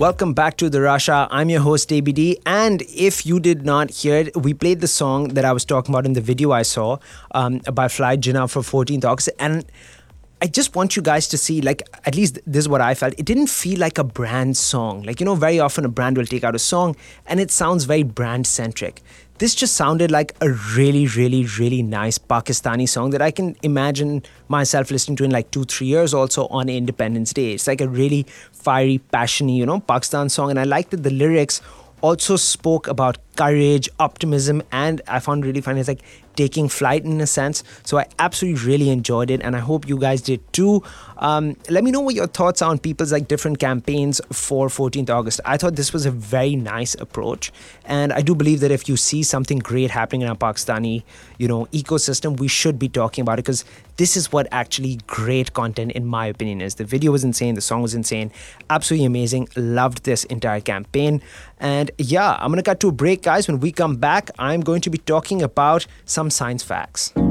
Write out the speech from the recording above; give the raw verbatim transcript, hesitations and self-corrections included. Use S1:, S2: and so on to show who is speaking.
S1: Welcome back to The Rasha. I'm your host, A B D. And if you did not hear it, we played the song that I was talking about in the video I saw um, by Fly Jinnah for fourteenth August. And I just want you guys to see, like, at least this is what I felt. It didn't feel like a brand song. Like, you know, very often a brand will take out a song and it sounds very brand centric. This just sounded like a really, really, really nice Pakistani song that I can imagine myself listening to in like two, three years also on Independence Day. It's like a really fiery, passionate, you know, Pakistan song. And I like that the lyrics also spoke about courage, optimism, and I found really funny. It's like taking flight in a sense. So I absolutely really enjoyed it, and I hope you guys did too. Um, let me know what your thoughts are on people's like different campaigns for fourteenth August. I thought this was a very nice approach, and I do believe that if you see something great happening in our Pakistani, you know, ecosystem, we should be talking about it, because this is what actually great content, in my opinion, is. The video was insane, the song was insane, absolutely amazing. Loved this entire campaign. And yeah, I'm gonna cut to a break, guys. When we come back, I'm going to be talking about some science facts.